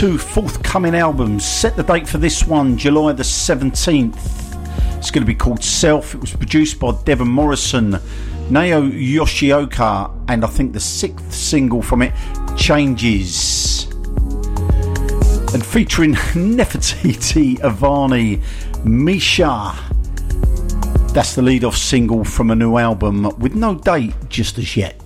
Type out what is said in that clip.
Two forthcoming albums. Set the date for this one, July the 17th. It's going to be called Self. It was produced by Devon Morrison, Naoya Yoshioka, and I think the 6th single from it, Changes. And featuring Nefertiti, Avani, Misha. That's the lead-off single from a new album with no date just as yet.